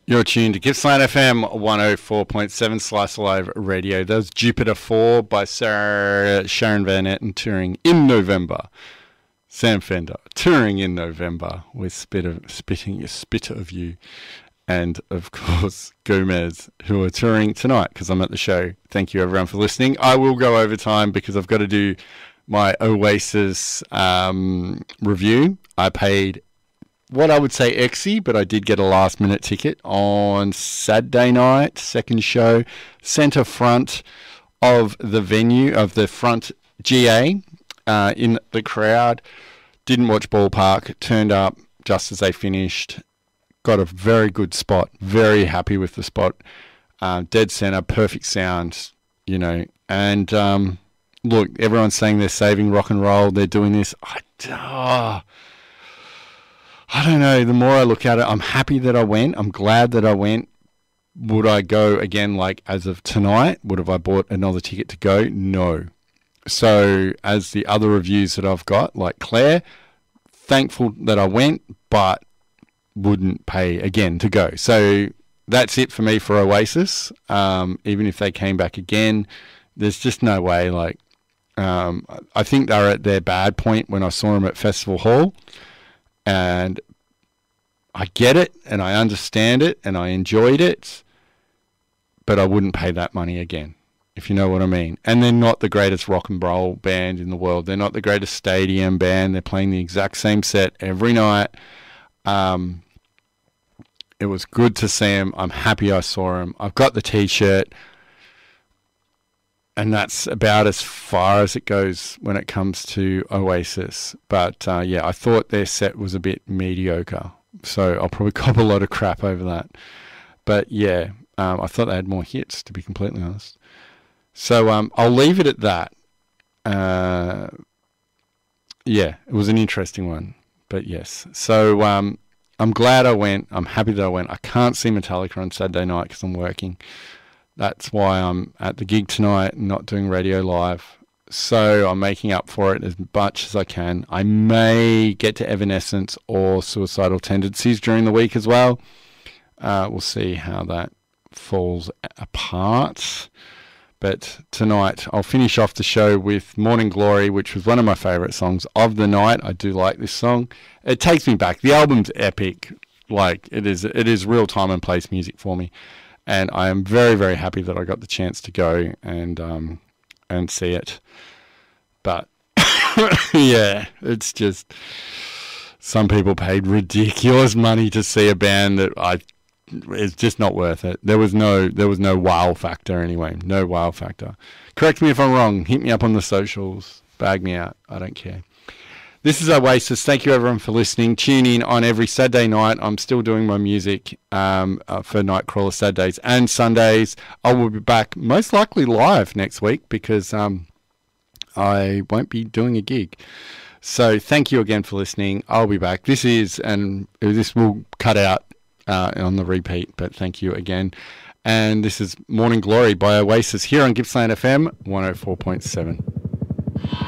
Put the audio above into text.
You're tuned to Gippsland FM 104.7 Slice Alive Radio. That was Jupiter 4 by Sharon Van Etten, touring in November. Sam Fender touring in November with Spitting a Spit of You. And, of course, Gomez, who are touring tonight because I'm at the show. Thank you, everyone, for listening. I will go over time because I've got to do my Oasis review. I paid what I would say exy, but I did get a last-minute ticket on Saturday night, second show, centre front of the venue, of the front GA, in the crowd. Didn't watch Ballpark, turned up just as they finished. Got a very good spot, very happy with the spot. Dead centre, perfect sound, you know. And look, everyone's saying they're saving rock and roll, they're doing this. I don't know. The more I look at it, I'm happy that I went. I'm glad that I went. Would I go again, like, as of tonight? Would have I bought another ticket to go? No. So, as the other reviews that I've got, like Claire, thankful that I went, but wouldn't pay again to go. So, that's it for me for Oasis. Even if they came back again, there's just no way. Like, I think they were at their bad point when I saw them at Festival Hall. And I get it, and I understand it, and I enjoyed it, but I wouldn't pay that money again, if you know what I mean. And they're not the greatest rock and roll band in the world. They're not the greatest stadium band. They're playing the exact same set every night. It was good to see them. I'm happy I saw them. I've got the T-shirt. And that's about as far as it goes when it comes to Oasis. But, yeah, I thought their set was a bit mediocre. So I'll probably cop a lot of crap over that. But, yeah, I thought they had more hits, to be completely honest. So I'll leave it at that. Yeah, it was an interesting one. But, yes. So I'm glad I went. I'm happy that I went. I can't see Metallica on Saturday night because I'm working. That's why I'm at the gig tonight, not doing radio live. So I'm making up for it as much as I can. I may get to Evanescence or Suicidal Tendencies during the week as well. We'll see how that falls apart. But tonight I'll finish off the show with Morning Glory, which was one of my favourite songs of the night. I do like this song. It takes me back. The album's epic. Like, it is real time and place music for me. And I am very, very happy that I got the chance to go and see it. But, yeah, it's just, some people paid ridiculous money to see a band that it's just not worth it. There was no wow factor anyway. No wow factor. Correct me if I'm wrong. Hit me up on the socials. Bag me out. I don't care. This is Oasis. Thank you, everyone, for listening. Tune in on every Saturday night. I'm still doing my music for Nightcrawler Saturdays and Sundays. I will be back most likely live next week because I won't be doing a gig. So thank you again for listening. I'll be back. This will cut out on the repeat, but thank you again. And this is Morning Glory by Oasis here on Gippsland FM 104.7.